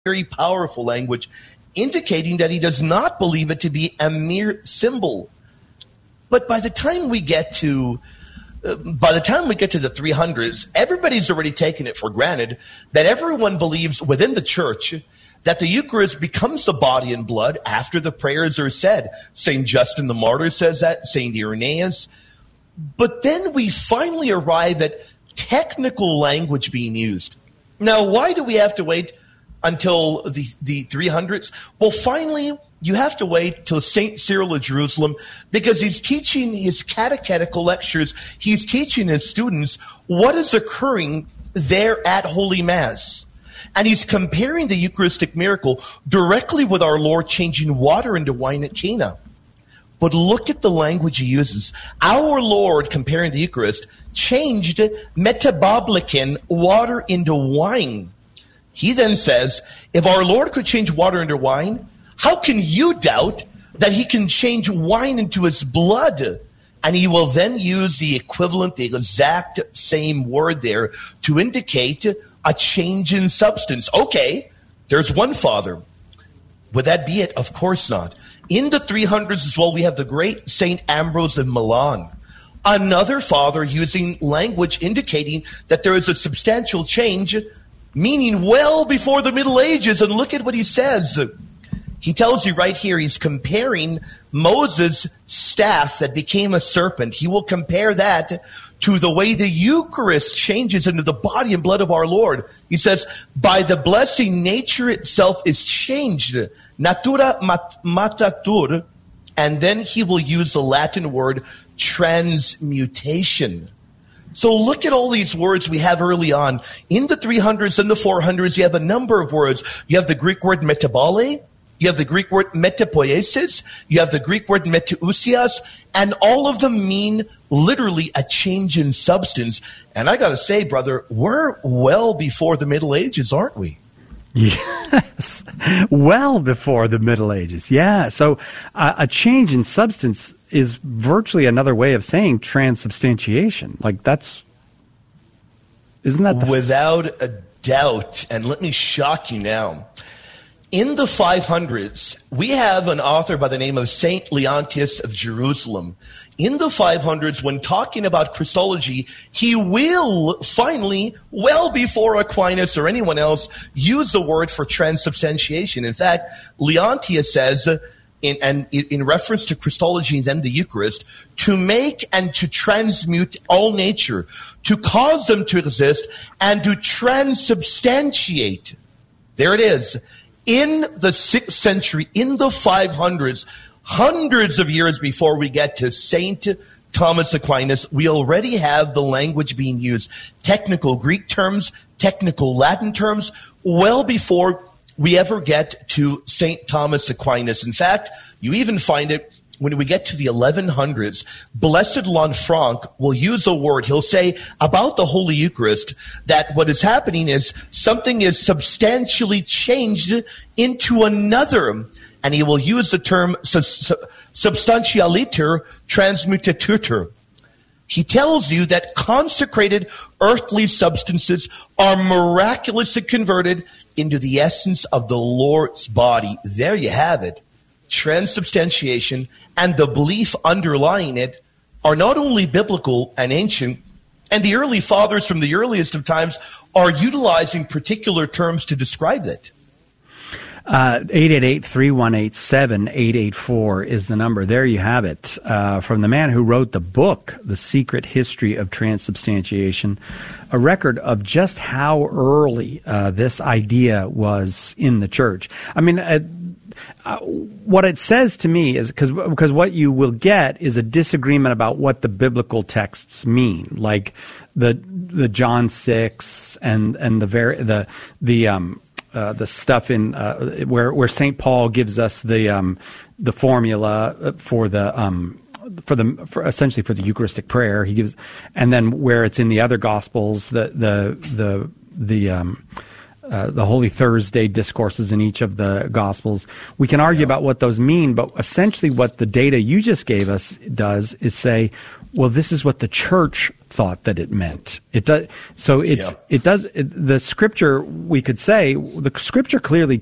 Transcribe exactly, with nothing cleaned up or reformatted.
very powerful language, indicating that he does not believe it to be a mere symbol. But by the time we get to uh, by the time we get to the three hundreds, everybody's already taken it for granted that everyone believes within the church that the Eucharist becomes the body and blood after the prayers are said. Saint Justin the Martyr says that, Saint Irenaeus. But then we finally arrive at technical language being used. Now, why do we have to wait until the, the three hundreds? Well, finally, you have to wait till Saint Cyril of Jerusalem, because he's teaching his catechetical lectures. He's teaching his students what is occurring there at Holy Mass. And he's comparing the Eucharistic miracle directly with our Lord changing water into wine at Cana. But look at the language he uses. Our Lord, comparing the Eucharist, changed metaboblicin, water into wine. He then says, if our Lord could change water into wine, how can you doubt that he can change wine into his blood? And he will then use the equivalent, the exact same word there to indicate a change in substance. Okay, there's one Father. Would that be it? Of course not. In the three hundreds as well, we have the great Saint Ambrose of Milan, another Father using language indicating that there is a substantial change, meaning well before the Middle Ages. And look at what he says. He tells you right here, he's comparing Moses' staff that became a serpent. He will compare that to the way the Eucharist changes into the body and blood of our Lord. He says, by the blessing, nature itself is changed. Natura matatur. And then he will use the Latin word transmutation. So look at all these words we have early on. In the three hundreds and the four hundreds, you have a number of words. You have the Greek word metabole. You have the Greek word metapoiesis. You have the Greek word metausias. And all of them mean literally a change in substance. And I got to say, brother, we're well before the Middle Ages, aren't we? Yes, well before the Middle Ages. Yeah, so uh, a change in substance is virtually another way of saying transubstantiation. Like that's, isn't that the without a doubt? And let me shock you now. In the five hundreds, we have an author by the name of Saint Leontius of Jerusalem. In the five hundreds, when talking about Christology, he will finally, well before Aquinas or anyone else, use the word for transubstantiation. In fact, Leontius says, in, and in reference to Christology and then the Eucharist, to make and to transmute all nature, to cause them to exist, and to transubstantiate. There it is. In the sixth century, in the five hundreds, hundreds of years before we get to Saint Thomas Aquinas, we already have the language being used. Technical Greek terms, technical Latin terms, well before we ever get to Saint Thomas Aquinas. In fact, you even find it when we get to the eleven hundreds. Blessed Lanfranc will use a word. He'll say about the Holy Eucharist that what is happening is something is substantially changed into another. And he will use the term substantialiter transmutatur. He tells you that consecrated earthly substances are miraculously converted into the essence of the Lord's body. There you have it. Transubstantiation and the belief underlying it are not only biblical and ancient, and the early fathers from the earliest of times are utilizing particular terms to describe it. Uh, eight eight eight, three one eight, seven eight eight four is the number. There you have it. Uh, from the man who wrote the book, The Secret History of Transubstantiation, a record of just how early uh, this idea was in the church. I mean, uh, uh, what it says to me is, because because what you will get is a disagreement about what the biblical texts mean, like the the John six and and the very the the um. Uh, the stuff in uh, where where Saint Paul gives us the um, the formula for the um, for the for essentially for the Eucharistic prayer. He gives, and then where it's in the other Gospels, the the the the um, uh, the Holy Thursday discourses in each of the Gospels. We can argue about what those mean, but essentially what the data you just gave us does is say well, this is what the church thought that it meant. It does. So it's, Yeah. it does, it, the scripture, we could say, the scripture clearly